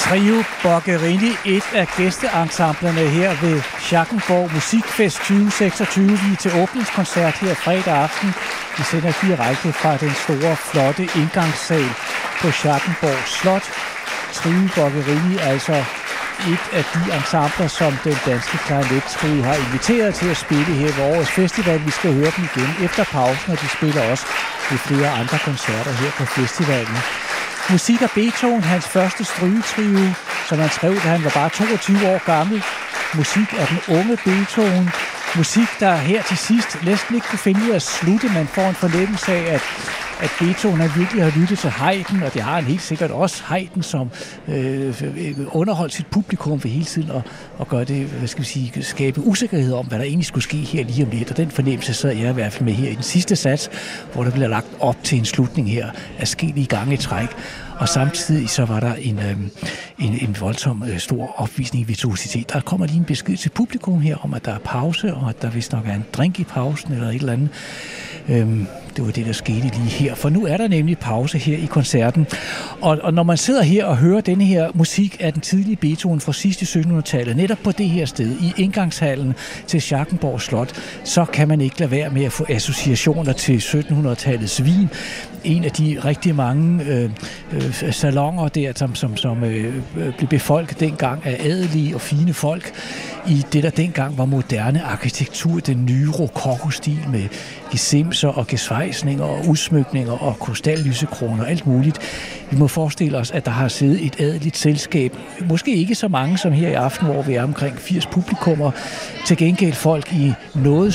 Trio Boccherini, et af gæsteensemblerne her ved Schackenborg Musikfest 2026. Vi er til åbningskoncert her fredag aften. Vi sender direkte fra den store, flotte indgangssal på Schackenborg Slot. Trio Boccherini, altså et af de ensembler, som den danske klarinettrio har inviteret til at spille her ved årets festival. Vi skal høre dem igen efter pausen, og de spiller også ved flere andre koncerter her på festivalen. Musik af Beethoven, hans første strygetrio, som han skrev, da han var bare 22 år gammel. Musik af den unge Beethoven. Musik, der her til sidst næsten ikke kunne finde ud af at slutte. Man får en fornemmelse af, at Beethoven han virkelig har lyttet til Haydn, og det har han helt sikkert også. Haydn, som underholdt sit publikum ved hele tiden og gøre det, skabe usikkerhed om, hvad der egentlig skulle ske her lige om lidt. Og den fornemmelse sad jeg i hvert fald med her i den sidste sats, hvor der bliver lagt op til en slutning her af forskellige gange i træk. Og samtidig så var der en voldsom stor opvisning i virtuositet. Der kommer lige en besked til publikum her om, at der er pause, og at der vist nok er en drink i pausen eller et eller andet. Det var det, der skete lige her. For nu er der nemlig pause her i koncerten. Og når man sidder her og hører denne her musik af den tidlige Beethoven fra sidste 1700-tallet, netop på det her sted, i indgangshallen til Schackenborg Slot, så kan man ikke lade være med at få associationer til 1700-tallets Wien. En af de rigtig mange salonger der, som blev befolket dengang af adelige og fine folk i det, der dengang var moderne arkitektur, den nye rokoko-stil med gesimser og gesvejsninger og udsmykninger og krystallysekroner og alt muligt. Vi må forestille os, at der har siddet et adeligt selskab. Måske ikke så mange som her i aften, hvor vi er omkring 80 publikummer. Til gengæld folk i noget